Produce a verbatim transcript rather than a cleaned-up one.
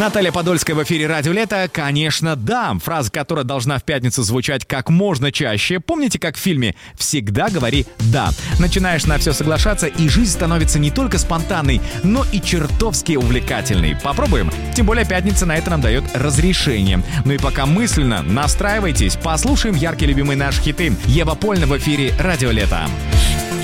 Наталья Подольская в эфире «Радио Лето». Конечно, да. Фраза, которая должна в пятницу звучать как можно чаще. Помните, как в фильме «Всегда говори «да». Начинаешь на все соглашаться, и жизнь становится не только спонтанной, но и чертовски увлекательной. Попробуем. Тем более пятница на это нам дает разрешение. Ну и пока мысленно настраивайтесь, послушаем яркие любимые наши хиты. Ева Польна в эфире «Радио Лето».